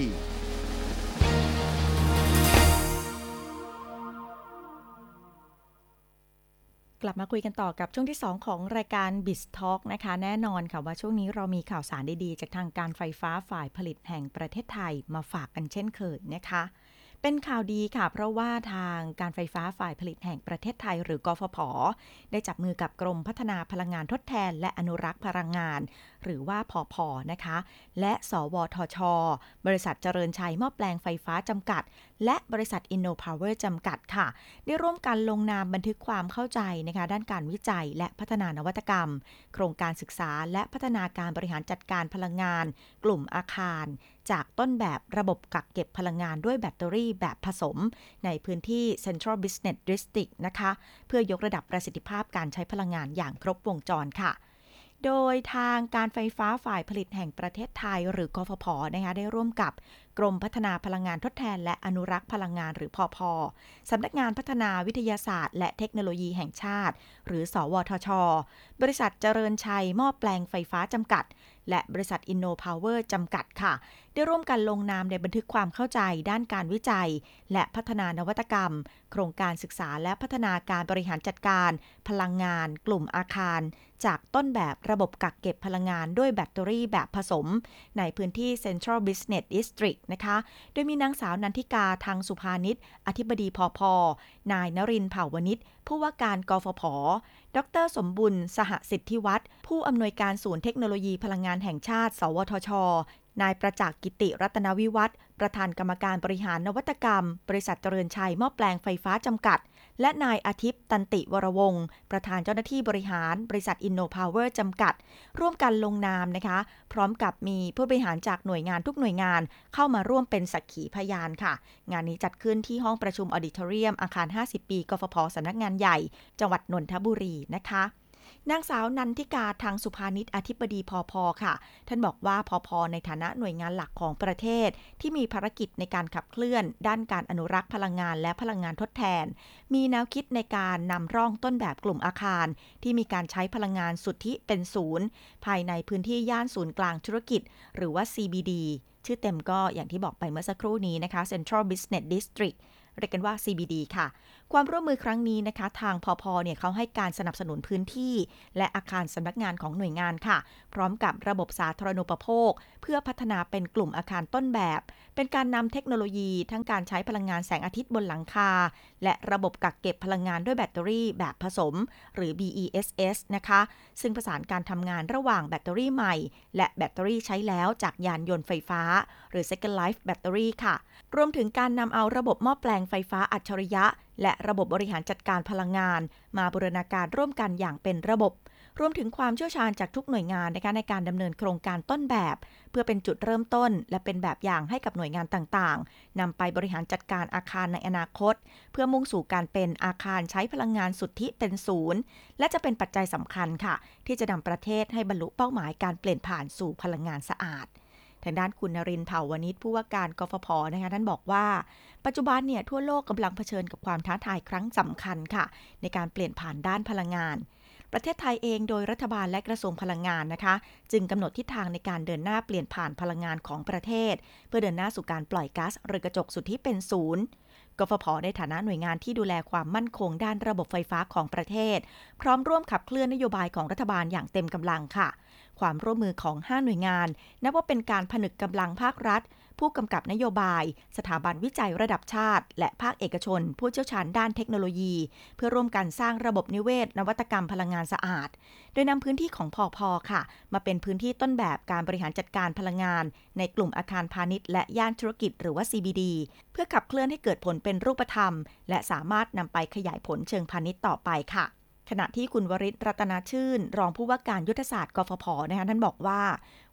กลับมาคุยกันต่อกับช่วงที่ 2 ของรายการ BizTalk นะคะแน่นอนค่ะว่าช่วงนี้เรามีข่าวสารดีๆจากทางการไฟฟ้าฝ่ายผลิตแห่งประเทศไทยมาฝากกันเช่นเคยนะคะเป็นข่าวดีค่ะเพราะว่าทางการไฟฟ้าฝ่ายผลิตแห่งประเทศไทยหรือกฟผ.ได้จับมือกับกรมพัฒนาพลังงานทดแทนและอนุรักษ์พลังงานหรือว่าผผ.นะคะและสวทช.บริษัทเจริญชัยหม้อแปลงไฟฟ้าจำกัดและบริษัท InnoPower จำกัดค่ะได้ร่วมกันลงนามบันทึกความเข้าใจนะคะด้านการวิจัยและพัฒนานวัตกรรมโครงการศึกษาและพัฒนาการบริหารจัดการพลังงานกลุ่มอาคารจากต้นแบบระบบกักเก็บพลังงานด้วยแบตเตอรี่แบบผสมในพื้นที่ Central Business District นะคะเพื่อยกระดับประสิทธิภาพการใช้พลังงานอย่างครบวงจรค่ะโดยทางการไฟฟ้าฝ่ายผลิตแห่งประเทศไทยหรือกฟผ.นะคะได้ร่วมกับกรมพัฒนาพลังงานทดแทนและอนุรักษ์พลังงานหรือผผ.สำนักงานพัฒนาวิทยาศาสตร์และเทคโนโลยีแห่งชาติหรือสวทช.บริษัทเจริญชัยหม้อแปลงไฟฟ้าจำกัดและบริษัท InnoPower จำกัดค่ะได้ร่วมกันลงนามในบันทึกความเข้าใจด้านการวิจัยและพัฒนานวัตกรรมโครงการศึกษาและพัฒนาการบริหารจัดการพลังงานกลุ่มอาคารจากต้นแบบระบบกักเก็บพลังงานด้วยแบตเตอรี่แบบผสมในพื้นที่ Central Business District นะคะโดยมีนางสาวนันทิกาทางสุภานิชอธิบดีผผ.นายนรินทร์เผ่าวณิชผู้ว่าการกฟผ.ดร.สมบุญสหสิทธิวัฒน์ผู้อำนวยการศูนย์เทคโนโลยีพลังงานแห่งชาติสวทช.นายประจักษ์กิติรัตนวิวัฒน์ประธานกรรมการบริหารนวัตกรรมบริษัทเจริญชัยหม้อแปลงไฟฟ้าจำกัดและนายอาทิตย์ตันติวรวงศ์ประธานเจ้าหน้าที่บริหารบริษัท InnoPower จำกัดร่วมกันลงนามนะคะพร้อมกับมีผู้บริหารจากหน่วยงานทุกหน่วยงานเข้ามาร่วมเป็นสักขีพยานค่ะงานนี้จัดขึ้นที่ห้องประชุมออดิทอเรียมอาคาร50 ปีกฟผ.สำนักงานใหญ่จังหวัดนนทบุรีนะคะนางสาวนันทิกาทางสุภานิชอธิบดีผผ.ค่ะท่านบอกว่าผผ.ในฐานะหน่วยงานหลักของประเทศที่มีภารกิจในการขับเคลื่อนด้านการอนุรักษ์พลังงานและพลังงานทดแทนมีแนวคิดในการนำร่องต้นแบบกลุ่มอาคารที่มีการใช้พลังงานสุทธิเป็นศูนย์ภายในพื้นที่ย่านศูนย์กลางธุรกิจหรือว่า CBD ชื่อเต็มก็อย่างที่บอกไปเมื่อสักครู่นี้นะคะ Central Business Districtเรียกกันว่า CBD ค่ะความร่วมมือครั้งนี้นะคะทางผผ.เนี่ยเขาให้การสนับสนุนพื้นที่และอาคารสำนักงานของหน่วยงานค่ะพร้อมกับระบบสาธารณูปโภคเพื่อพัฒนาเป็นกลุ่มอาคารต้นแบบเป็นการนำเทคโนโลยีทั้งการใช้พลังงานแสงอาทิตย์บนหลังคาและระบบกักเก็บพลังงานด้วยแบตเตอรี่แบบผสมหรือ BESS นะคะซึ่งประสานการทำงานระหว่างแบตเตอรี่ใหม่และแบตเตอรี่ใช้แล้วจากยานยนต์ไฟฟ้าหรือ Second Life Battery ค่ะรวมถึงการนำเอาระบบหม้อแปลงไฟฟ้าอัจฉริยะและระบบบริหารจัดการพลังงานมาบูรณาการร่วมกันอย่างเป็นระบบรวมถึงความเชี่ยวชาญจากทุกหน่วยงานในการดำเนินโครงการต้นแบบเพื่อเป็นจุดเริ่มต้นและเป็นแบบอย่างให้กับหน่วยงานต่างๆนำไปบริหารจัดการอาคารในอนาคตเพื่อมุ่งสู่การเป็นอาคารใช้พลังงานสุทธิเป็นศูนย์และจะเป็นปัจจัยสำคัญค่ะที่จะนำประเทศให้บรรลุเป้าหมายการเปลี่ยนผ่านสู่พลังงานสะอาดทางด้านคุณนรินทร์เผ่าวณิชผู้ว่าการกฟผ.นะคะท่านบอกว่าปัจจุบันเนี่ยทั่วโลกกำลังเผชิญกับความท้าทายครั้งสำคัญค่ะในการเปลี่ยนผ่านด้านพลังงานประเทศไทยเองโดยรัฐบาลและกระทรวงพลังงานนะคะจึงกำหนดทิศทางในการเดินหน้าเปลี่ยนผ่านพลังงานของประเทศเพื่อเดินหน้าสู่การปล่อยก๊าซเรือนกระจกสุทธิเป็นศูนย์กฟผ.ในฐานะหน่วยงานที่ดูแลความมั่นคงด้านระบบไฟฟ้าของประเทศพร้อมร่วมขับเคลื่อนนโยบายของรัฐบาลอย่างเต็มกำลังค่ะความร่วมมือของ5หน่วยงานนับว่าเป็นการผนึกกำลังภาครัฐผู้กำกับนโยบายสถาบันวิจัยระดับชาติและภาคเอกชนผู้เชี่ยวชาญด้านเทคโนโลยีเพื่อร่วมกันสร้างระบบนิเวศนวัตกรรมพลังงานสะอาดโดยนำพื้นที่ของผผ.ค่ะมาเป็นพื้นที่ต้นแบบการบริหารจัดการพลังงานในกลุ่มอาคารพาณิชย์และย่านธุรกิจหรือว่า CBD เพื่อขับเคลื่อนให้เกิดผลเป็นรูปธรรมและสามารถนำไปขยายผลเชิงพาณิชย์ต่อไปค่ะขณะที่คุณวริศ รัตนาชื่นรองผู้ว่าการยุทธศาสตร์กฟผ.นะคะท่านบอกว่า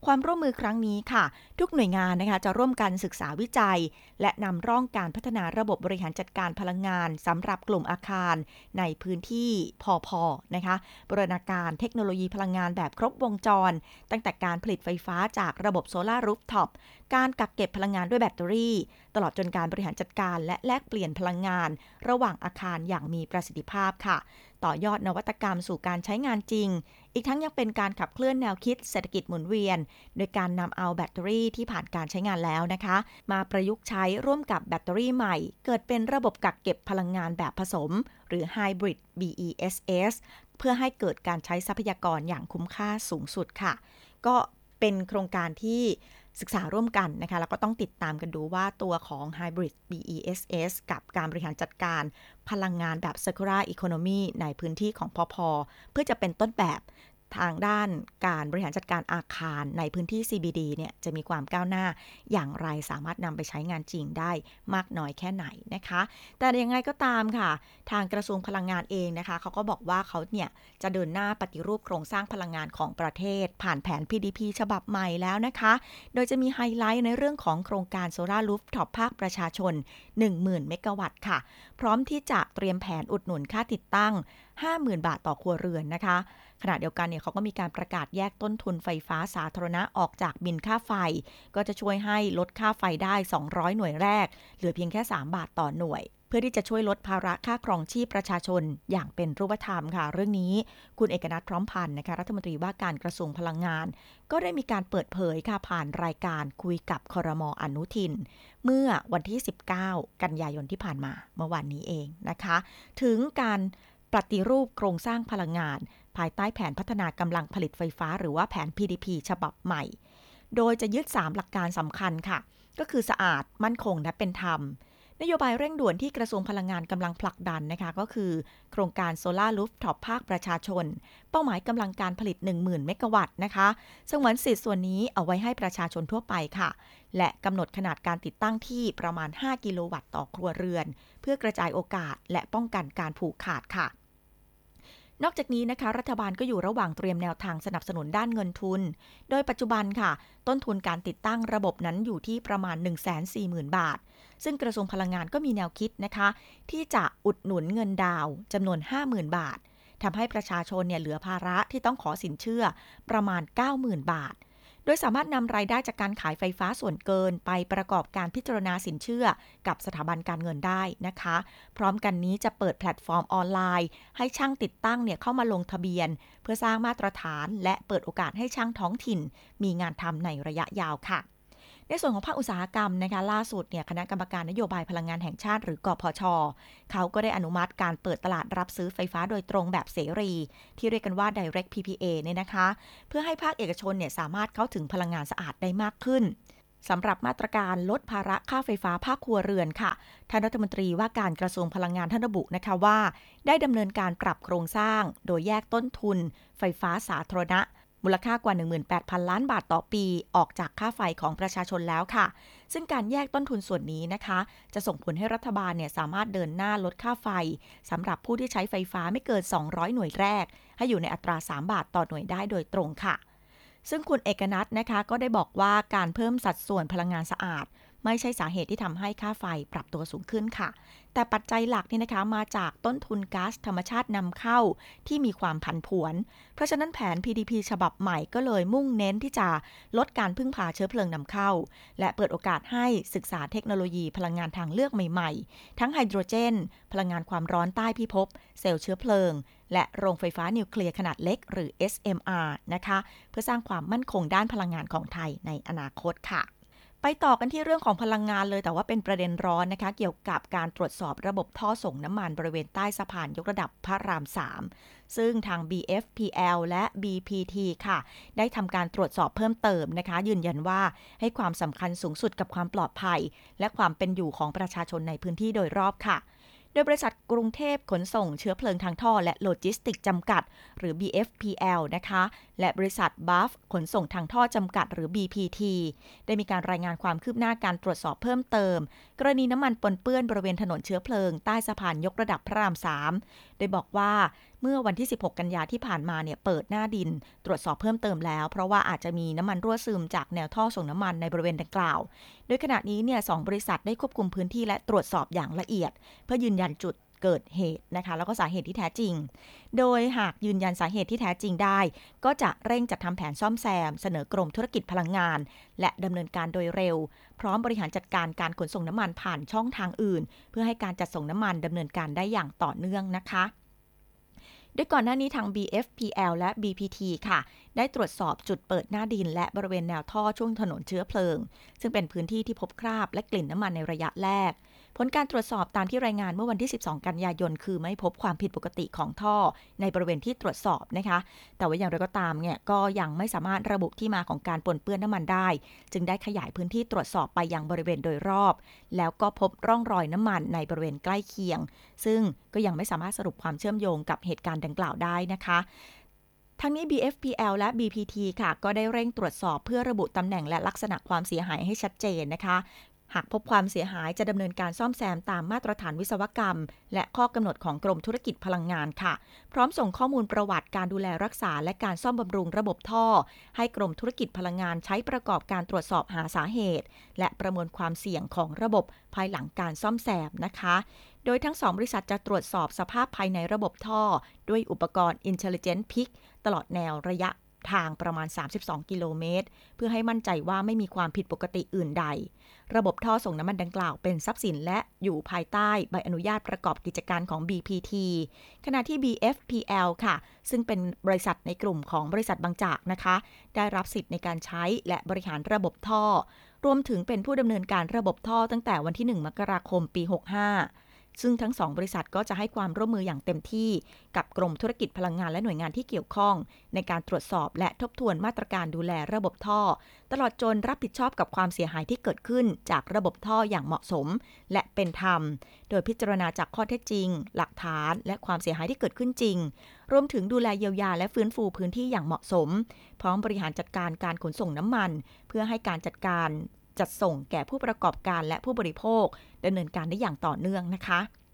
ความร่วมมือครั้งนี้ค่ะทุกหน่วยงานนะคะจะร่วมกันศึกษาวิจัยและนำร่องการพัฒนาระบบบริหารจัดการพลังงานสำหรับกลุ่มอาคารในพื้นที่พอนะคะบูรณาการเทคโนโลยีพลังงานแบบครบวงจรตั้งแต่การผลิตไฟฟ้าจากระบบโซลาร์รูฟท็อปการกักเก็บพลังงานด้วยแบตเตอรี่ตลอดจนการบริหารจัดการและแลกเปลี่ยนพลังงานระหว่างอาคารอย่างมีประสิทธิภาพค่ะต่อยอดนวัตกรรมสู่การใช้งานจริงอีกทั้งยังเป็นการขับเคลื่อนแนวคิดเศรษฐกิจหมุนเวียนโดยการนำเอาแบตเตอรี่ที่ผ่านการใช้งานแล้วนะคะมาประยุกต์ใช้ร่วมกับแบตเตอรี่ใหม่เกิดเป็นระบบกักเก็บพลังงานแบบผสมหรือ Hybrid BESS เพื่อให้เกิดการใช้ทรัพยากรอย่างคุ้มค่าสูงสุดค่ะก็เป็นโครงการที่ศึกษาร่วมกันนะคะแล้วก็ต้องติดตามกันดูว่าตัวของ Hybrid BESS กับการบริหารจัดการพลังงานแบบ Circular Economy ในพื้นที่ของพพ.เพื่อจะเป็นต้นแบบทางด้านการบริหารจัดการอาคารในพื้นที่ CBD เนี่ยจะมีความก้าวหน้าอย่างไรสามารถนำไปใช้งานจริงได้มากน้อยแค่ไหนนะคะแต่ยังไงก็ตามค่ะทางกระทรวงพลังงานเองนะคะเขาก็บอกว่าเขาเนี่ยจะเดินหน้าปฏิรูปโครงสร้างพลังงานของประเทศผ่านแผน PDP ฉบับใหม่แล้วนะคะโดยจะมีไฮไลท์ในเรื่องของโครงการโซลาร์รูฟท็อปภาคประชาชน 10,000 เมกะวัตต์ค่ะพร้อมที่จะเตรียมแผนอุดหนุนค่าติดตั้ง 50,000 บาทต่อครัวเรือนนะคะขณะเดียวกันเนี่ยเขาก็มีการประกาศแยกต้นทุนไฟฟ้าสาธารณะออกจากบิลค่าไฟก็จะช่วยให้ลดค่าไฟได้200หน่วยแรกเหลือเพียงแค่3บาทต่อหน่วยเพื่อที่จะช่วยลดภาระค่าครองชีพประชาชนอย่างเป็นรูปธรรมค่ะเรื่องนี้คุณเอกนัทพร้อมพันธ์นะคะรัฐมนตรีว่าการกระทรวงพลังงานก็ได้มีการเปิดเผยค่ะผ่านรายการคุยกับครม.อนุทินเมื่อวันที่19กันยายนที่ผ่านมาเมื่อวานนี้เองนะคะถึงการปฏิรูปโครงสร้างพลังงานภายใต้แผนพัฒนากำลังผลิตไฟฟ้าหรือว่าแผน PDP ฉบับใหม่โดยจะยึด3หลักการสำคัญค่ะก็คือสะอาดมั่นคงและเป็นธรรมนโยบายเร่งด่วนที่กระทรวงพลังงานกำลังผลักดันนะคะก็คือโครงการโซลาร์รูฟท็อปภาคประชาชนเป้าหมายกำลังการผลิต 10,000 เมกะวัตต์นะคะสงวนสิทธิ์ส่วนนี้เอาไว้ให้ประชาชนทั่วไปค่ะและกำหนดขนาดการติดตั้งที่ประมาณ5กิโลวัตต์ต่อครัวเรือนเพื่อกระจายโอกาสและป้องกันการผูกขาดค่ะนอกจากนี้นะคะรัฐบาลก็อยู่ระหว่างเตรียมแนวทางสนับสนุนด้านเงินทุนโดยปัจจุบันค่ะต้นทุนการติดตั้งระบบนั้นอยู่ที่ประมาณ 140,000 บาทซึ่งกระทรวงพลังงานก็มีแนวคิดนะคะที่จะอุดหนุนเงินดาวจำนวน 50,000 บาททำให้ประชาชนเนี่ยเหลือภาระที่ต้องขอสินเชื่อประมาณ 90,000 บาทโดยสามารถนำรายได้จากการขายไฟฟ้าส่วนเกินไปประกอบการพิจารณาสินเชื่อกับสถาบันการเงินได้นะคะพร้อมกันนี้จะเปิดแพลตฟอร์มออนไลน์ให้ช่างติดตั้งเนี่ยเข้ามาลงทะเบียนเพื่อสร้างมาตรฐานและเปิดโอกาสให้ช่างท้องถิ่นมีงานทำในระยะยาวค่ะในส่วนของภาคอุตสาหกรรมนะคะล่าสุดเนี่ยคณะกรรมการนโยบายพลังงานแห่งชาติหรือกพช.เขาก็ได้อนุมัติการเปิดตลาดรับซื้อไฟฟ้าโดยตรงแบบเสรีที่เรียกกันว่า Direct PPA เนี่ยนะคะเพื่อให้ภาคเอกชนเนี่ยสามารถเข้าถึงพลังงานสะอาดได้มากขึ้นสำหรับมาตรการลดภาระค่าไฟฟ้าภาคครัวเรือนค่ะท่านรัฐมนตรีว่าการกระทรวงพลังงานท่านระบุนะคะว่าได้ดำเนินการปรับโครงสร้างโดยแยกต้นทุนไฟฟ้าสาธารณะมูลค่ากว่า 18,000 ล้านบาทต่อปีออกจากค่าไฟของประชาชนแล้วค่ะซึ่งการแยกต้นทุนส่วนนี้นะคะจะส่งผลให้รัฐบาลเนี่ยสามารถเดินหน้าลดค่าไฟสำหรับผู้ที่ใช้ไฟฟ้าไม่เกิน200หน่วยแรกให้อยู่ในอัตรา3บาทต่อหน่วยได้โดยตรงค่ะซึ่งคุณเอกนัทนะคะก็ได้บอกว่าการเพิ่มสัดส่วนพลังงานสะอาดไม่ใช่สาเหตุที่ทำให้ค่าไฟปรับตัวสูงขึ้นค่ะแต่ปัจจัยหลักนี่นะคะมาจากต้นทุนก๊าซธรรมชาตินำเข้าที่มีความผันผวนเพราะฉะนั้นแผน PDP ฉบับใหม่ก็เลยมุ่งเน้นที่จะลดการพึ่งพาเชื้อเพลิงนำเข้าและเปิดโอกาสให้ศึกษาเทคโนโลยีพลังงานทางเลือกใหม่ๆทั้งไฮโดรเจนพลังงานความร้อนใต้พิภพเซลล์เชื้อเพลิงและโรงไฟฟ้านิวเคลียร์ขนาดเล็กหรือ SMR นะคะเพื่อสร้างความมั่นคงด้านพลังงานของไทยในอนาคตค่ะไปต่อกันที่เรื่องของพลังงานเลยแต่ว่าเป็นประเด็นร้อนนะคะเกี่ยวกับการตรวจสอบระบบท่อส่งน้ำมันบริเวณใต้สะพานยกระดับพระราม 3ซึ่งทาง BFPL และ BPT ค่ะได้ทำการตรวจสอบเพิ่มเติมนะคะยืนยันว่าให้ความสำคัญสูงสุดกับความปลอดภัยและความเป็นอยู่ของประชาชนในพื้นที่โดยรอบค่ะโดยบริษัทกรุงเทพขนส่งเชื้อเพลิงทางท่อและโลจิสติกจำกัดหรือ BFPL นะคะและบริษัท BAF ขนส่งทางท่อจำกัดหรือ BPT ได้มีการรายงานความคืบหน้าการตรวจสอบเพิ่มเติมกรณีน้ำมันปนเปื้อนบริเวณถนนเชื้อเพลิงใต้สะพานยกระดับพระราม 3โดดยบอกว่าเมื่อวันที่16กันยาที่ผ่านมาเนี่ยเปิดหน้าดินตรวจสอบเพิ่มเติมแล้วเพราะว่าอาจจะมีน้ำมันรั่วซึมจากแนวท่อส่งน้ำมันในบริเวณดังกล่าวโดยขณะนี้เนี่ย2บริษัทได้ควบคุมพื้นที่และตรวจสอบอย่างละเอียดเพื่อยืนยันจุดเกิดเหตุนะคะแล้วก็สาเหตุที่แท้จริงโดยหากยืนยันสาเหตุที่แท้จริงได้ก็จะเร่งจัดทำแผนซ่อมแซมเสนอกรมธุรกิจพลังงานและดำเนินการโดยเร็วพร้อมบริหารจัดการการขนส่งน้ำมันผ่านช่องทางอื่นเพื่อให้การจัดส่งน้ำมันดำเนินการได้อย่างต่อเนื่องนะคะโดยก่อนหน้านี้ทาง BFPL และ BPT ค่ะได้ตรวจสอบจุดเปิดหน้าดินและบริเวณแนวท่อช่วงถนนเชื้อเพลิงซึ่งเป็นพื้นที่ที่พบคราบและกลิ่นน้ำมันในระยะแรกผลการตรวจสอบตามที่รายงานเมื่อวันที่12กันยายนคือไม่พบความผิดปกติของท่อในบริเวณที่ตรวจสอบนะคะแต่ว่าอย่างไรก็ตามเนี่ยก็ยังไม่สามารถระบุที่มาของการปนเปื้อนน้ำมันได้จึงได้ขยายพื้นที่ตรวจสอบไปยังบริเวณโดยรอบแล้วก็พบร่องรอยน้ำมันในบริเวณใกล้เคียงซึ่งก็ยังไม่สามารถสรุปความเชื่อมโยงกับเหตุการณ์ดังกล่าวได้นะคะทั้งนี้ BFPL และ BPT ค่ะก็ได้เร่งตรวจสอบเพื่อระบุตำแหน่งและลักษณะความเสียหายให้ชัดเจนนะคะหากพบความเสียหายจะดำเนินการซ่อมแซมตามมาตรฐานวิศวกรรมและข้อกำหนดของกรมธุรกิจพลังงานค่ะพร้อมส่งข้อมูลประวัติการดูแลรักษาและการซ่อมบำรุงระบบท่อให้กรมธุรกิจพลังงานใช้ประกอบการตรวจสอบหาสาเหตุและประเมินความเสี่ยงของระบบภายหลังการซ่อมแซมนะคะโดยทั้ง2บริษัทจะตรวจสอบสภาพภายในระบบท่อด้วยอุปกรณ์ Intelligent Pick ตลอดแนวระยะทางประมาณ32กิโลเมตรเพื่อให้มั่นใจว่าไม่มีความผิดปกติอื่นใดระบบท่อส่งน้ำมันดังกล่าวเป็นทรัพย์สินและอยู่ภายใต้ใบอนุญาตประกอบกิจการของ BPT ขณะที่ BFPL ค่ะซึ่งเป็นบริษัทในกลุ่มของบริษัทบางจากนะคะได้รับสิทธิ์ในการใช้และบริหารระบบท่อรวมถึงเป็นผู้ดำเนินการระบบท่อตั้งแต่วันที่1มกราคมปี65ซึ่งทั้ง2บริษัทก็จะให้ความร่วมมืออย่างเต็มที่กับกรมธุรกิจพลังงานและหน่วยงานที่เกี่ยวข้องในการตรวจสอบและทบทวนมาตรการดูแลระบบท่อตลอดจนรับผิดชอบกับความเสียหายที่เกิดขึ้นจากระบบท่ออย่างเหมาะสมและเป็นธรรมโดยพิจารณาจากข้อเท็จจริงหลักฐานและความเสียหายที่เกิดขึ้นจริงรวมถึงดูแลเยียวยาและฟื้นฟูพื้นที่อย่างเหมาะสมพร้อมบริหารจัดการการขนส่งน้ำมันเพื่อให้การจัดส่งแก่ผู้ประกอบการและผู้บริโภคดำเนินการได้อย่างต่อเนื่องนะคะ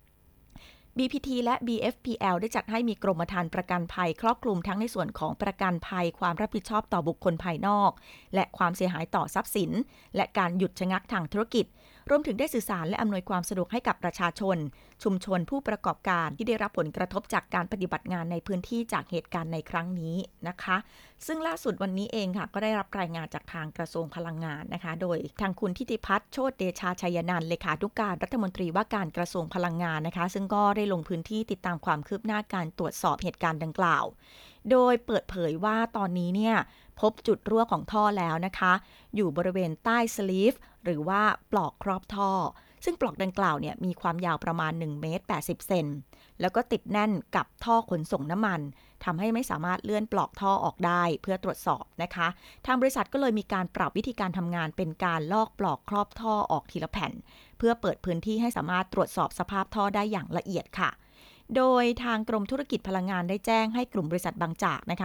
BPT และ BFPL ได้จัดให้มีกรมธรรม์ประกันภัยครอบคลุมทั้งในส่วนของประกันภัยความรับผิดชอบต่อบุคคลภายนอกและความเสียหายต่อทรัพย์สินและการหยุดชะงักทางธุรกิจรวมถึงได้สื่อสารและอำนวยความสะดวกให้กับประชาชนชุมชนผู้ประกอบการที่ได้รับผลกระทบจากการปฏิบัติงานในพื้นที่จากเหตุการณ์ในครั้งนี้นะคะซึ่งล่าสุดวันนี้เองค่ะก็ได้รับรายงานจากทางกระทรวงพลังงานนะคะโดยทางคุณทิติพัฒน์โชติเดชาชัยนันท์เลขานุการรัฐมนตรีว่าการกระทรวงพลังงานนะคะซึ่งก็ได้ลงพื้นที่ติดตามความคืบหน้าการตรวจสอบเหตุการณ์ดังกล่าวโดยเปิดเผยว่าตอนนี้เนี่ยพบจุดรั่วของท่อแล้วนะคะอยู่บริเวณใต้สลีฟหรือว่าปลอกครอบท่อซึ่งปลอกดังกล่าวเนี่ยมีความยาวประมาณ1เมตร80เซนแล้วก็ติดแน่นกับท่อขนส่งน้ำมันทำให้ไม่สามารถเลื่อนปลอกท่อออกได้เพื่อตรวจสอบนะคะทางบริษัทก็เลยมีการปรับวิธีการทำงานเป็นการลอกปลอกครอบท่อออกทีละแผ่นเพื่อเปิดพื้นที่ให้สามารถตรวจสอบสภาพท่อได้อย่างละเอียดค่ะโดยทางกรมธุรกิจพลังงานได้แจ้งให้กลุ่มบริษัทบางจากนะคะ